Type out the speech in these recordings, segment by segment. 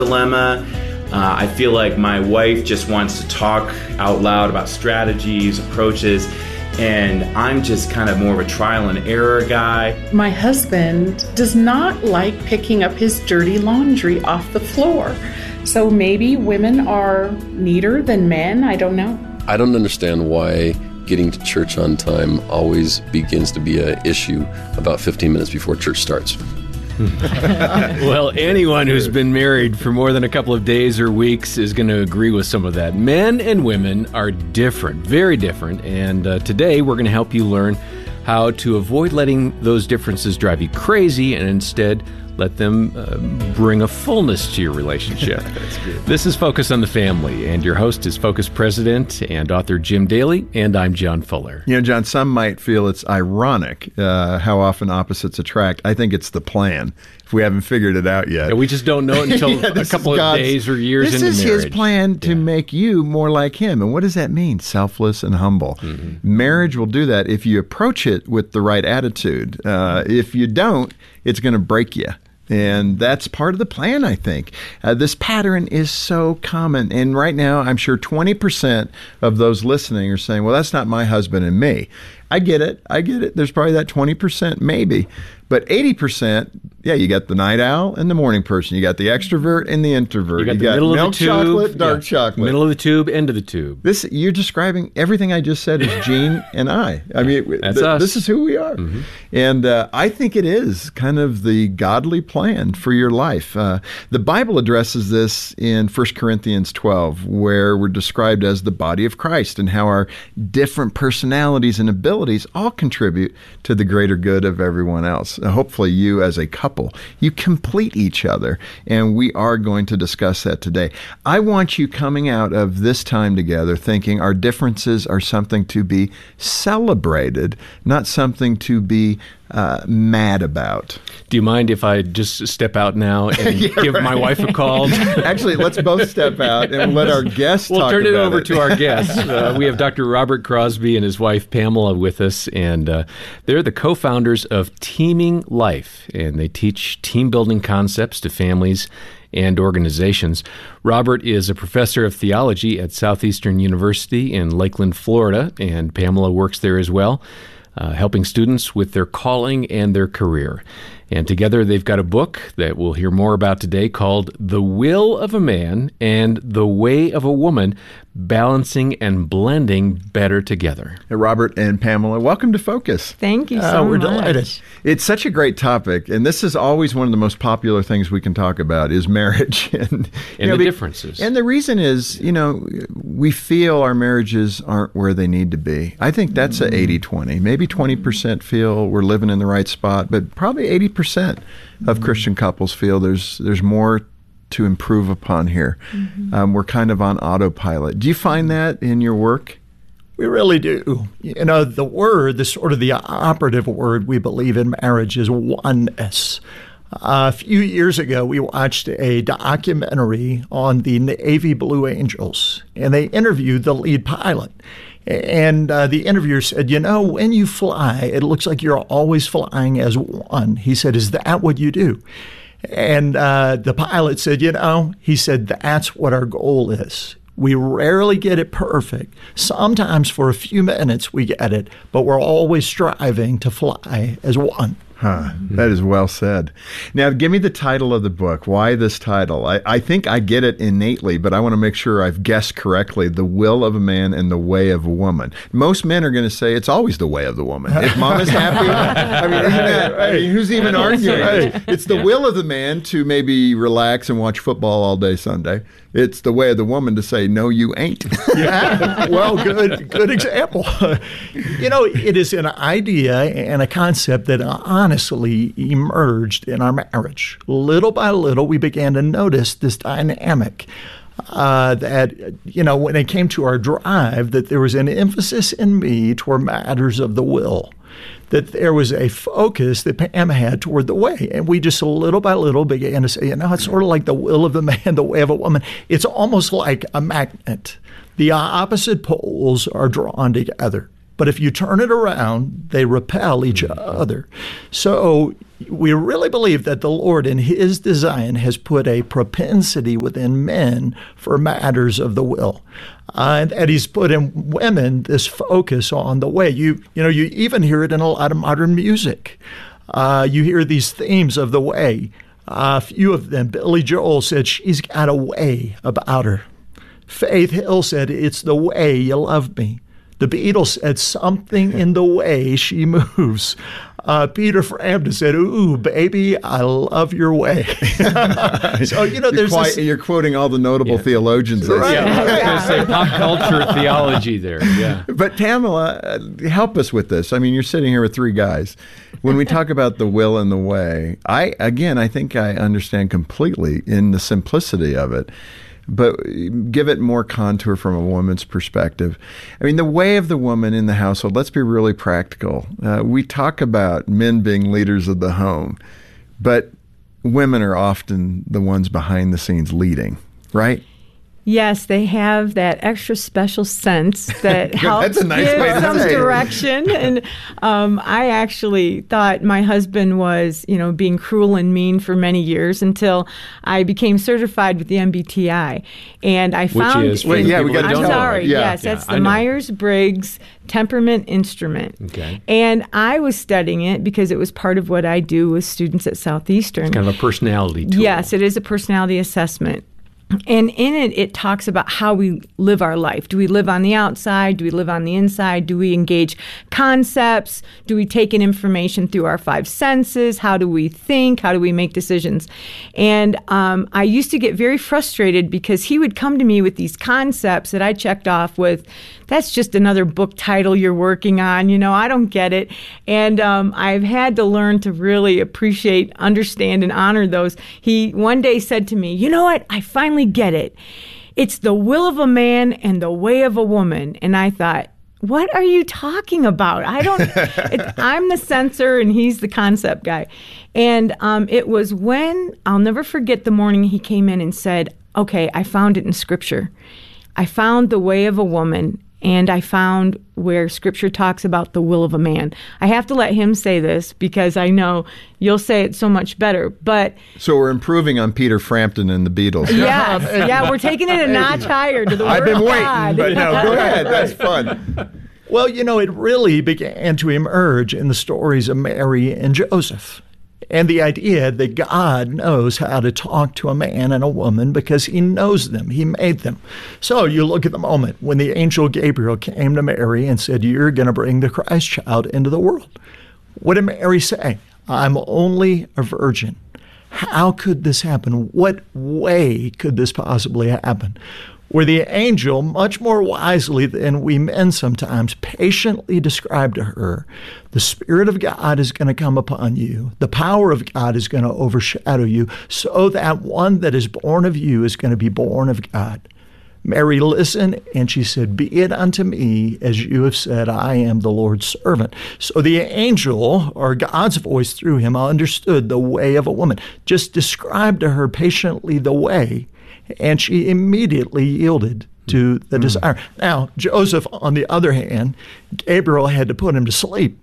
dilemma. I feel like my wife just wants to talk out loud about strategies, approaches, and I'm just kind of more of a trial and error guy. My husband does not like picking up his dirty laundry off the floor. So maybe women are neater than men, I don't know. I don't understand why getting to church on time always begins to be an issue about 15 minutes before church starts. Well, anyone who's been married for more than a couple of days or weeks is going to agree with some of that. Men and women are different, very different, and today we're going to help you learn how to avoid letting those differences drive you crazy and instead let them bring a fullness to your relationship. This is Focus on the Family, and your host is Focus President and author Jim Daly, and I'm John Fuller. You know, John, some might feel it's ironic how often opposites attract. I think it's the plan, if we haven't figured it out yet. Yeah, we just don't know it until a couple of days or years into marriage. This is his plan to make you more like him. And what does that mean? Selfless and humble. Mm-hmm. Marriage will do that if you approach it with the right attitude. If you don't, it's going to break you. And that's part of the plan, I think. This pattern is so common. And right now, I'm sure 20% of those listening are saying, well, that's not my husband and me. I get it. There's probably that 20% maybe. But 80%, yeah, you got the night owl and the morning person. You got the extrovert and the introvert. You got the middle milk of the tube, chocolate, dark chocolate. Middle of the tube, end of the tube. You're describing everything I just said is Gene and I. I mean, that's us. This is who we are. Mm-hmm. And I think it is kind of the godly plan for your life. The Bible addresses this in 1 Corinthians 12, where we're described as the body of Christ and how our different personalities and abilities all contribute to the greater good of everyone else. Hopefully you as a couple, you complete each other. And we are going to discuss that today. I want you coming out of this time together thinking our differences are something to be celebrated, not something to be mad about. Do you mind if I just step out now and give my wife a call? Actually, let's both step out and let our guests talk about it. We'll turn it over to our guests. We have Dr. Robert Crosby and his wife Pamela with us, and they're the co-founders of Teaming Life, and they teach team-building concepts to families and organizations. Robert is a professor of theology at Southeastern University in Lakeland, Florida, and Pamela works there as well, helping students with their calling and their career. And together they've got a book that we'll hear more about today called The Will of a Man and The Way of a Woman, Balancing and Blending Better Together. Hey, Robert and Pamela, welcome to Focus. Thank you so We're much. Delighted. It's such a great topic, and this is always one of the most popular things we can talk about is marriage. and the differences. And the reason is, we feel our marriages aren't where they need to be. I think that's a 80-20. Maybe 20% feel we're living in the right spot, but probably 80% of Christian couples feel there's more to improve upon here. Mm-hmm. We're kind of on autopilot. Do you find that in your work? We really do. The sort of the operative word we believe in marriage is oneness. A few years ago, we watched a documentary on the Navy Blue Angels, and they interviewed the lead pilot. And the interviewer said, when you fly, it looks like you're always flying as one. He said, is that what you do? And the pilot said, he said, that's what our goal is. We rarely get it perfect. Sometimes for a few minutes we get it, but we're always striving to fly as one. That is well said. Now, give me the title of the book. Why this title? I think I get it innately, but I want to make sure I've guessed correctly. The Will of a Man and the Way of a Woman. Most men are going to say it's always the way of the woman. If mom is happy, isn't that right? Who's even arguing? It's the will of the man to maybe relax and watch football all day Sunday. It's the way of the woman to say, no, you ain't. Yeah, well, good example. It is an idea and a concept that honestly emerged in our marriage. Little by little, we began to notice this dynamic that, when it came to our drive, that there was an emphasis in me toward matters of the will, that there was a focus that Pam had toward the way. And we just little by little began to say, it's sort of like the will of a man, the way of a woman. It's almost like a magnet. The opposite poles are drawn together. But if you turn it around, they repel each other. So we really believe that the Lord in his design has put a propensity within men for matters of the will. And that he's put in women this focus on the way. You even hear it in a lot of modern music. You hear these themes of the way. A few of them, Billy Joel said, she's got a way about her. Faith Hill said, it's the way you love me. The Beatles said, something in the way she moves. Peter Frampton said, ooh, baby, I love your way. So, there's you're quoting all the notable theologians. Right. Yeah, I was going to say pop culture theology there. Yeah. But Pamela, help us with this. I mean, you're sitting here with three guys. When we talk about the will and the way, I think I understand completely in the simplicity of it. But give it more contour from a woman's perspective. I mean, the way of the woman in the household, let's be really practical. We talk about men being leaders of the home, but women are often the ones behind the scenes leading, right? Yes, they have that extra special sense that helps That's a nice way to give some say it. direction. And I actually thought my husband was, being cruel and mean for many years until I became certified with the MBTI. And I found... Which is... Wait, yeah, we got to I'm tell sorry. them. Yes, that's I the know. Myers-Briggs Temperament Instrument. Okay. And I was studying it because it was part of what I do with students at Southeastern. Kind of a personality tool. Yes, it is a personality assessment. And in it, it talks about how we live our life. Do we live on the outside? Do we live on the inside? Do we engage concepts? Do we take in information through our five senses? How do we think? How do we make decisions? And I used to get very frustrated because he would come to me with these concepts that I checked off with, that's just another book title you're working on. I don't get it. And I've had to learn to really appreciate, understand, and honor those. He one day said to me, you know what? I finally get it. It's the will of a man and the way of a woman. And I thought, what are you talking about? I'm the sensor and he's the concept guy. And it was when, I'll never forget the morning he came in and said, okay, I found it in Scripture. I found the way of a woman, and I found where Scripture talks about the will of a man. I have to let him say this because I know you'll say it so much better. But So we're improving on Peter Frampton and the Beatles. yes, yeah, we're taking it a notch higher to the Word I've been of waiting, God. but no, go ahead. That's fun. Well, it really began to emerge in the stories of Mary and Joseph. And the idea that God knows how to talk to a man and a woman because he knows them. He made them. So you look at the moment when the angel Gabriel came to Mary and said, you're going to bring the Christ child into the world. What did Mary say? I'm only a virgin. How could this happen? What way could this possibly happen? Where the angel, much more wisely than we men sometimes, patiently described to her, the Spirit of God is going to come upon you. The power of God is going to overshadow you, so that one that is born of you is going to be born of God. Mary listened, and she said, be it unto me as you have said, I am the Lord's servant. So the angel, or God's voice through him, understood the way of a woman, just described to her patiently the way, and she immediately yielded to the desire. Now, Joseph, on the other hand, Gabriel had to put him to sleep.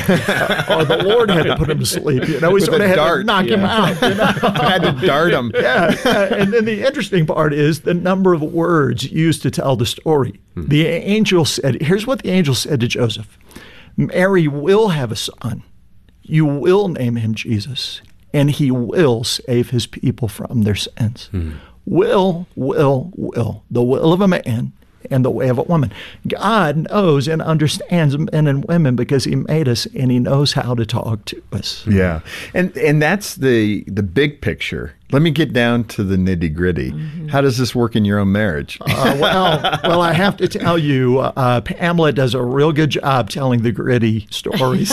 Or the Lord had to put him to sleep. He sort of had to knock him out. Had to dart him. Yeah. And then the interesting part is the number of words used to tell the story. The angel said, here's what the angel said to Joseph. Mary will have a son. You will name him Jesus, and he will save his people from their sins. Will. The will of a man and the way of a woman. God knows and understands men and women because he made us and he knows how to talk to us. Yeah. And that's the big picture. Let me get down to the nitty-gritty. How does this work in your own marriage? Well, I have to tell you, Pamela does a real good job telling the gritty stories.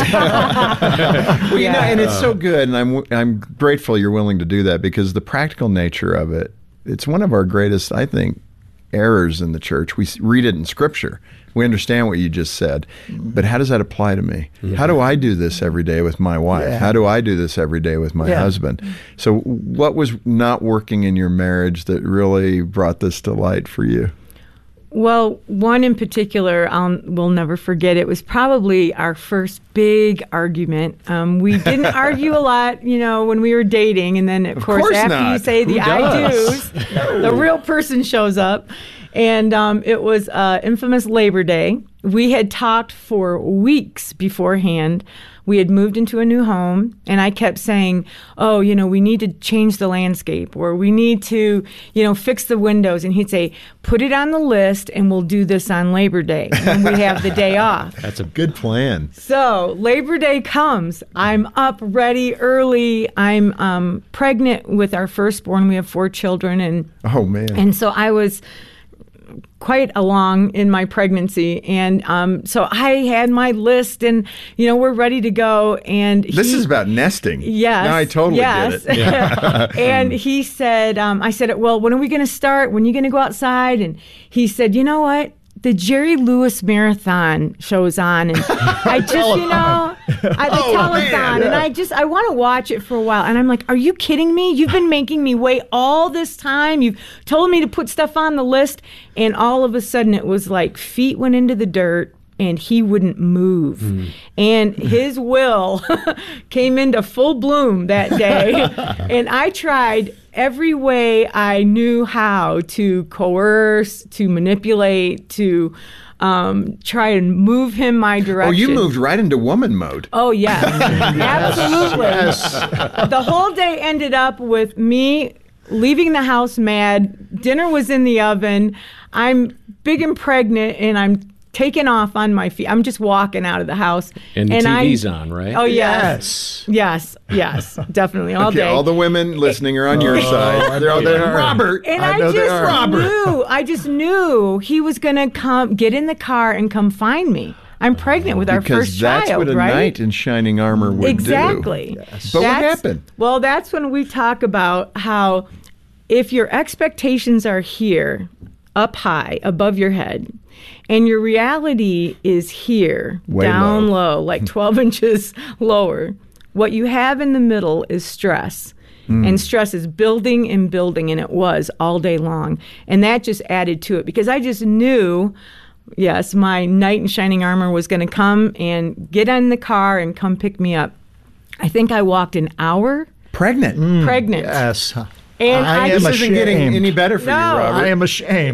Well, and it's so good, and I'm grateful you're willing to do that because the practical nature of it, it's one of our greatest, I think, errors in the church. We read it in Scripture. We understand what you just said, but how does that apply to me? Yeah. How do I do this every day with my wife? Yeah. How do I do this every day with my husband? So what was not working in your marriage that really brought this to light for you? Well, one in particular, we'll never forget. It was probably our first big argument. We didn't argue a lot, when we were dating. And then, of course after not. you say the I do's, the real person shows up. And it was infamous Labor Day. We had talked for weeks beforehand. We had moved into a new home, and I kept saying, we need to change the landscape, or we need to, fix the windows. And he'd say, put it on the list, and we'll do this on Labor Day when we have the day off. That's a good plan. So Labor Day comes. I'm up ready early. I'm pregnant with our firstborn. We have 4 children. Oh, man. And so I was quite along in my pregnancy, and so I had my list, and we're ready to go. And this is about nesting. Yes, now I totally get it. Yeah. And he said, I said, well, when are we going to start? When are you going to go outside? And he said, you know what? The Jerry Lewis Marathon shows on, and I just, the telethon, and I want to watch it for a while. And I'm like, are you kidding me? You've been making me wait all this time. You've told me to put stuff on the list. And all of a sudden it was like feet went into the dirt, and he wouldn't move. And his will came into full bloom that day. And I tried every way I knew how to coerce, to manipulate, to try and move him my direction. Oh, you moved right into woman mode. Oh, yes. Absolutely. Yes. The whole day ended up with me leaving the house mad. Dinner was in the oven. I'm big and pregnant, and I'm taking off on my feet. I'm just walking out of the house. And the TV's on, right? Oh, yes. Yes, definitely, all day. All the women listening are on your side. They're all there. Robert. And I just knew he was going to come, get in the car and come find me. I'm pregnant with our first child, Because that's what a knight in shining armor would do. Exactly. Yes. But what happened? Well, that's when we talk about how if your expectations are here, up high, above your head, and your reality is here, Way down low, like 12 inches lower, what you have in the middle is stress. And stress is building and building, and it was all day long. And that just added to it, because I just knew, yes, my knight in shining armor was going to come and get in the car and come pick me up. I think I walked an hour. Pregnant. Pregnant. Yes. And This isn't getting any better for you, Robert. I am ashamed.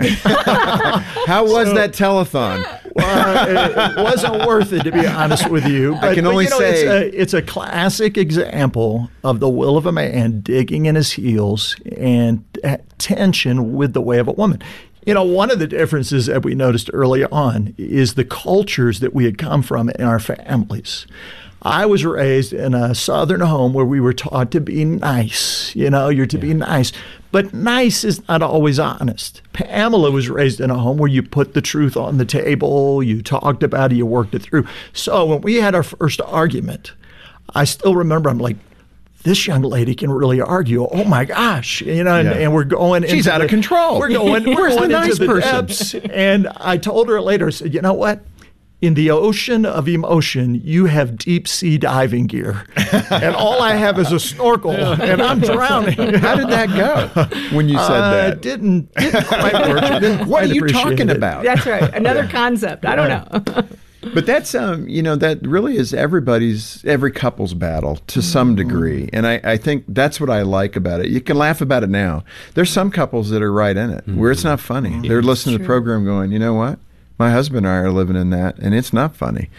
How was that telethon? Well, it wasn't worth it, to be honest with you. But, I can only say it's a classic example of the will of a man digging in his heels and tension with the way of a woman. One of the differences that we noticed early on is the cultures that we had come from in our families. I was raised in a Southern home where we were taught to be nice. You're to be nice. But nice is not always honest. Pamela was raised in a home where you put the truth on the table, you talked about it, you worked it through. So when we had our first argument, I still remember, I'm like, this young lady can really argue. Oh my gosh, and we're going. She's out of control. We're going. Where's the nice into the person? depths. And I told her later, I said, you know what? In the ocean of emotion, you have deep sea diving gear, and all I have is a snorkel, and I'm drowning. How did that go when you said that? Didn't quite work. Didn't What quite are you appreciate talking it. about? That's right. Another concept. I don't know. But that's that really is every couple's battle to some degree, and I think that's what I like about it. You can laugh about it now. There's some couples that are right in it where it's not funny. They're listening to the program, going, you know what? My husband and I are living in that, and it's not funny.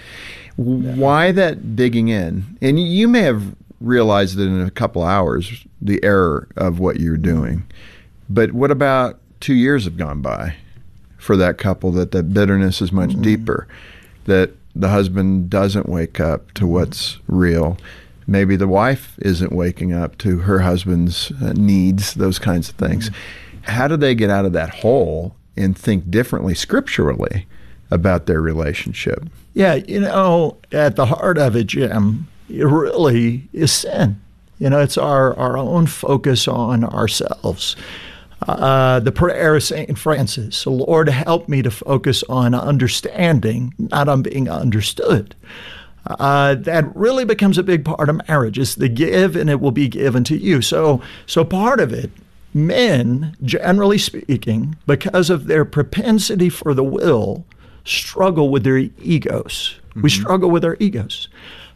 Why that digging in? And you may have realized it in a couple hours, the error of what you're doing. But what about 2 years have gone by for that couple that bitterness is much deeper, that the husband doesn't wake up to what's real? Maybe the wife isn't waking up to her husband's needs, those kinds of things. How do they get out of that hole and think differently scripturally about their relationship? Yeah, at the heart of it, Jim, it really is sin. It's our own focus on ourselves. The prayer of St. Francis, Lord, help me to focus on understanding, not on being understood. That really becomes a big part of marriage. It's the give, and it will be given to you. So part of it Men, generally speaking, because of their propensity for the will, struggle with their egos. Mm-hmm. We struggle with our egos.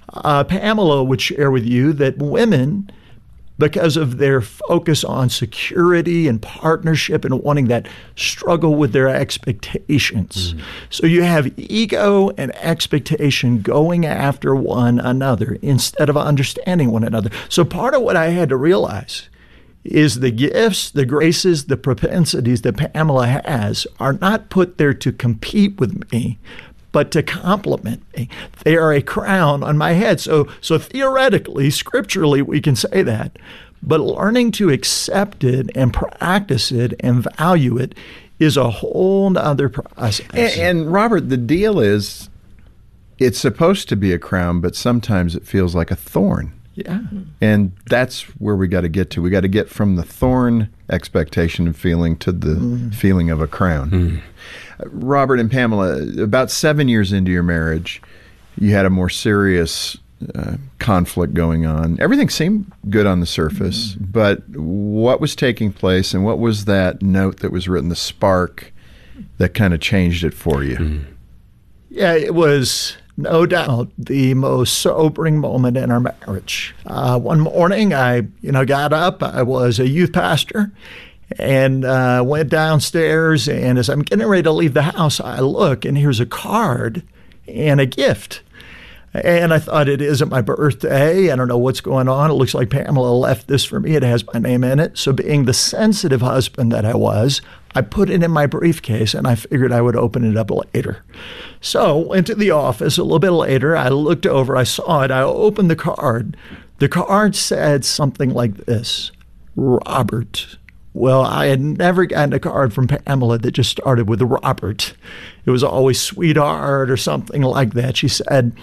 Pamela would share with you that women, because of their focus on security and partnership and wanting that, struggle with their expectations. Mm-hmm. So you have ego and expectation going after one another instead of understanding one another. So part of what I had to realize is the gifts, the graces, the propensities that Pamela has are not put there to compete with me, but to complement me. They are a crown on my head. So theoretically, scripturally, we can say that. But learning to accept it and practice it and value it is a whole other process. And Robert, the deal is, it's supposed to be a crown, but sometimes it feels like a thorn. Yeah. And that's where we got to get to. We got to get from the thorn expectation and feeling to the feeling of a crown. Robert and Pamela, about 7 years into your marriage, you had a more serious conflict going on. Everything seemed good on the surface, but what was taking place, and what was that note that was written, the spark that kind of changed it for you? Yeah, it was no doubt the most sobering moment in our marriage. One morning, I got up. I was a youth pastor, and went downstairs. And as I'm getting ready to leave the house, I look, and here's a card and a gift. And I thought, it isn't my birthday. I don't know what's going on. It looks like Pamela left this for me. It has my name in it. So being the sensitive husband that I was, I put it in my briefcase, and I figured I would open it up later. So went to the office a little bit later. I looked over. I saw it. I opened the card. The card said something like this: Robert. Well, I had never gotten a card from Pamela that just started with Robert. It was always sweetheart or something like that. She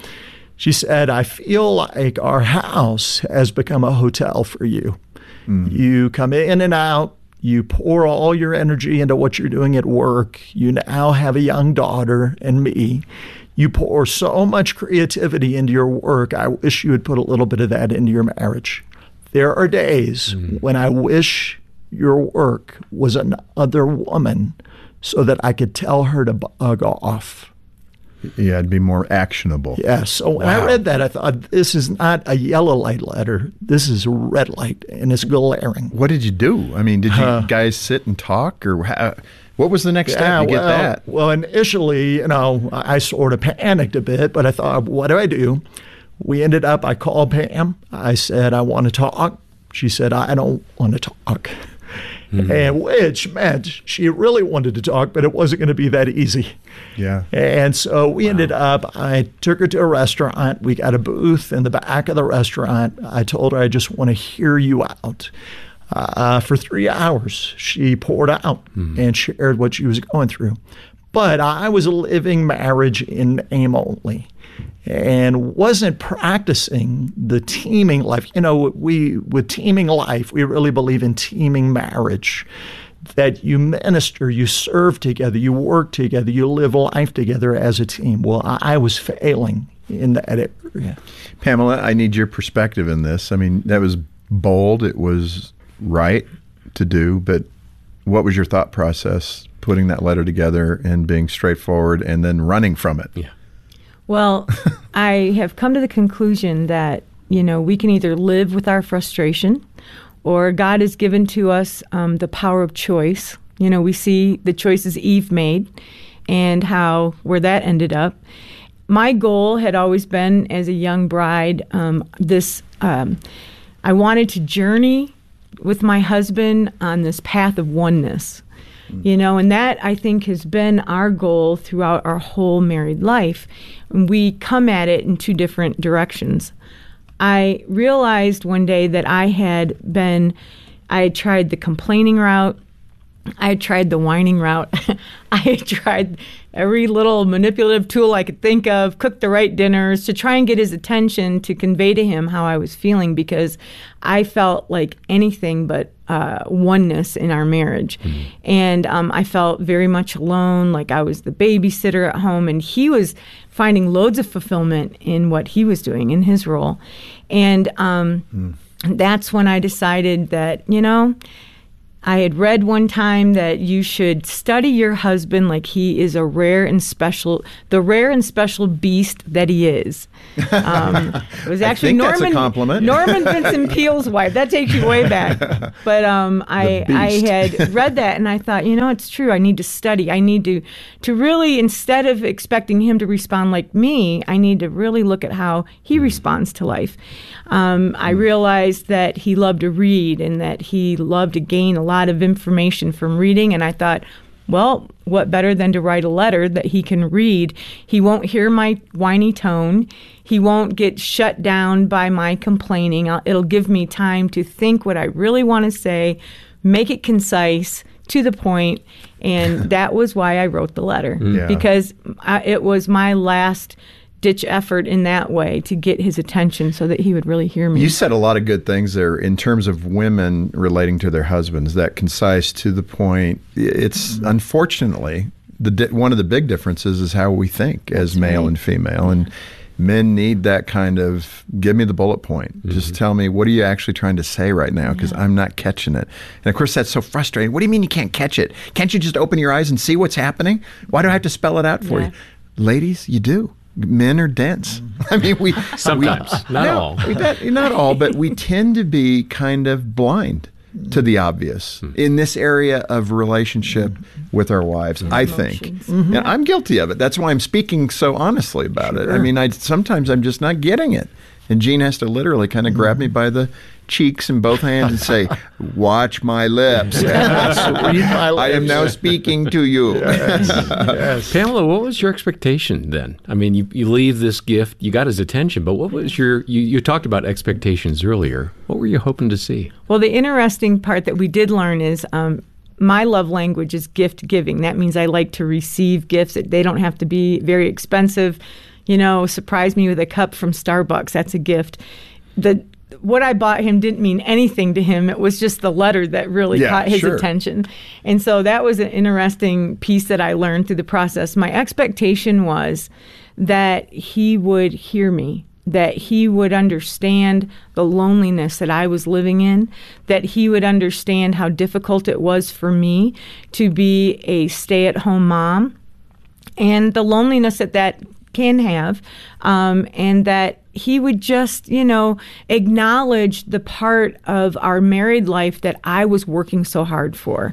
said, I feel like our house has become a hotel for you. You come in and out. You pour all your energy into what you're doing at work. You now have a young daughter and me. You pour so much creativity into your work. I wish you would put a little bit of that into your marriage. There are days when I wish your work was another woman so that I could tell her to bug off. Yeah, it'd be more actionable. Yeah, so when I read that, I thought, this is not a yellow light letter. This is a red light, and it's glaring. What did you do? I mean, did you guys sit and talk, or what was the next step to get that? Well, initially, I sort of panicked a bit, but I thought, what do I do? We ended up, I called Pam. I said, I want to talk. She said, I don't want to talk. And which meant she really wanted to talk, but it wasn't going to be that easy. Yeah. And so we ended up, I took her to a restaurant. We got a booth in the back of the restaurant. I told her, I just want to hear you out. For 3 hours, she poured out and shared what she was going through. But I was living marriage in name only and wasn't practicing the teaming life. With teaming life, we really believe in teaming marriage, that you minister, you serve together, you work together, you live life together as a team. Well, I was failing in that area. Pamela, I need your perspective in this. I mean, that was bold. It was right to do, but what was your thought process putting that letter together and being straightforward and then running from it? Yeah. Well, I have come to the conclusion that, we can either live with our frustration, or God has given to us the power of choice. We see the choices Eve made and where that ended up. My goal had always been, as a young bride, I wanted to journey with my husband on this path of oneness. And that, I think, has been our goal throughout our whole married life. We come at it in two different directions. I realized one day that I had tried the complaining route. I had tried the whining route. I had tried every little manipulative tool I could think of, cooked the right dinners to try and get his attention, to convey to him how I was feeling, because I felt like anything but oneness in our marriage. And I felt very much alone, like I was the babysitter at home, and he was finding loads of fulfillment in what he was doing in his role. And that's when I decided that, I had read one time that you should study your husband like he is the rare and special beast that he is. It was actually that's a compliment. Norman Vincent Peale's wife. That takes you way back. But I had read that and I thought, it's true. I need to study. I need to really, instead of expecting him to respond like me, I need to really look at how he responds to life. I realized that he loved to read and that he loved to gain a lot of information from reading. And I thought, well, what better than to write a letter that he can read? He won't hear my whiny tone. He won't get shut down by my complaining. It'll give me time to think what I really want to say, make it concise, to the point. And that was why I wrote the letter, because it was my last ditch effort in that way to get his attention so that he would really hear me. You said a lot of good things there in terms of women relating to their husbands, that concise, to the point. It's unfortunately one of the big differences is how we think as male and female. And men need that kind of, give me the bullet point. Just tell me, what are you actually trying to say right now? Because I'm not catching it. And of course, that's so frustrating. What do you mean you can't catch it? Can't you just open your eyes and see what's happening? Why do I have to spell it out for you? Ladies, you do. Men are dense. I mean, sometimes, not all. Not all, but we tend to be kind of blind to the obvious in this area of relationship with our wives, I think. And I'm guilty of it. That's why I'm speaking so honestly about it. I mean, sometimes I'm just not getting it. And Jean has to literally kind of grab me by the cheeks in both hands and say, watch my lips. I am now speaking to you. Yes. Pamela, what was your expectation then? I mean, you leave this gift, you got his attention, but what was you talked about expectations earlier. What were you hoping to see? Well, the interesting part that we did learn is my love language is gift giving. That means I like to receive gifts. They don't have to be very expensive. Surprise me with a cup from Starbucks. That's a gift. What I bought him didn't mean anything to him. It was just the letter that really caught his attention. And so that was an interesting piece that I learned through the process. My expectation was that he would hear me, that he would understand the loneliness that I was living in, that he would understand how difficult it was for me to be a stay-at-home mom, and the loneliness that can have, and that he would just, acknowledge the part of our married life that I was working so hard for.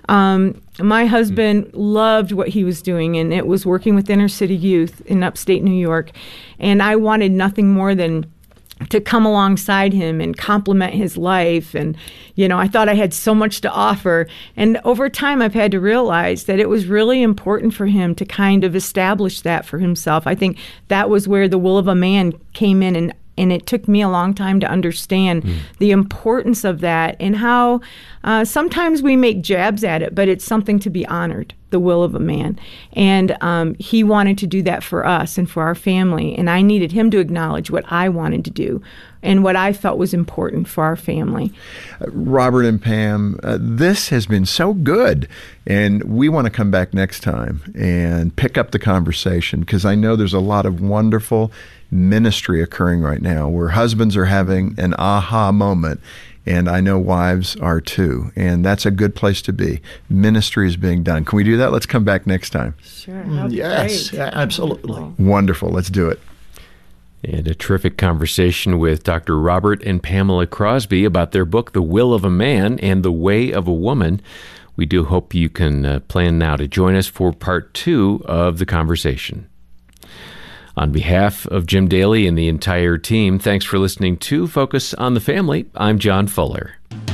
My husband loved what he was doing, and it was working with inner city youth in upstate New York. And I wanted nothing more than to come alongside him and complement his life. And, I thought I had so much to offer. And over time, I've had to realize that it was really important for him to kind of establish that for himself. I think that was where The Will of a Man came in, and it took me a long time to understand the importance of that and how sometimes we make jabs at it, but it's something to be honored, the will of a man. And he wanted to do that for us and for our family, and I needed him to acknowledge what I wanted to do and what I felt was important for our family. Robert and Pam, this has been so good, and we want to come back next time and pick up the conversation, because I know there's a lot of wonderful ministry occurring right now where husbands are having an aha moment, and I know wives are too, and that's a good place to be. Ministry is being done. Can we do that? Let's come back next time. Sure. Yes, absolutely. Wonderful. Let's do it. And a terrific conversation with Dr. Robert and Pamela Crosby about their book, The Will of a Man and The Way of a Woman. We do hope you can plan now to join us for part 2 of the conversation. On behalf of Jim Daly and the entire team, thanks for listening to Focus on the Family. I'm John Fuller.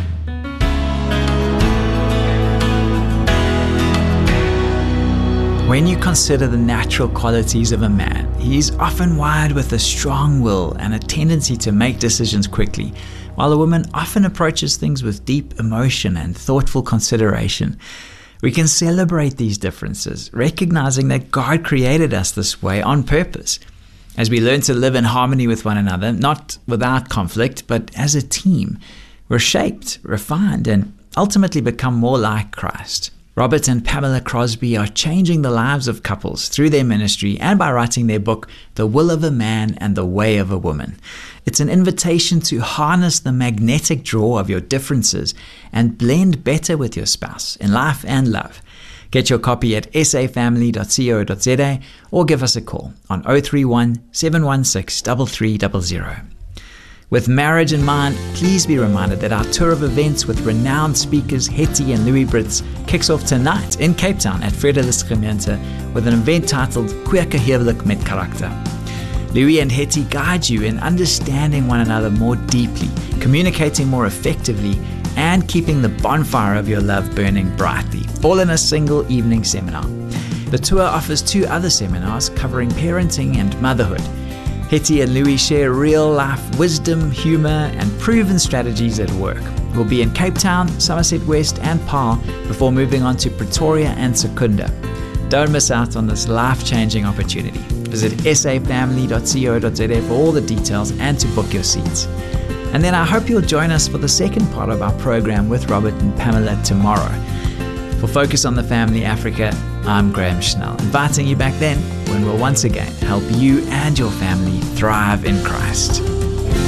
When you consider the natural qualities of a man, he is often wired with a strong will and a tendency to make decisions quickly, while a woman often approaches things with deep emotion and thoughtful consideration. We can celebrate these differences, recognizing that God created us this way on purpose. As we learn to live in harmony with one another, not without conflict, but as a team, we're shaped, refined, and ultimately become more like Christ. Robert and Pamela Crosby are changing the lives of couples through their ministry and by writing their book, The Will of a Man and the Way of a Woman. It's an invitation to harness the magnetic draw of your differences and blend better with your spouse in life and love. Get your copy at safamily.co.za or give us a call on 031 716 3300. With marriage in mind, please be reminded that our tour of events with renowned speakers Hetty and Louis Brits kicks off tonight in Cape Town at Vredelis Gemeente with an event titled Kweke Huwelik met Karakter. Louis and Hetty guide you in understanding one another more deeply, communicating more effectively, and keeping the bonfire of your love burning brightly, all in a single evening seminar. The tour offers 2 other seminars covering parenting and motherhood. Hetty and Louis share real-life wisdom, humor, and proven strategies at work. We'll be in Cape Town, Somerset West, and Paarl before moving on to Pretoria and Secunda. Don't miss out on this life-changing opportunity. Visit safamily.co.za for all the details and to book your seats. And then I hope you'll join us for the second part of our program with Robert and Pamela tomorrow. For Focus on the Family Africa, I'm Graham Schnell, inviting you back then when we'll once again help you and your family thrive in Christ.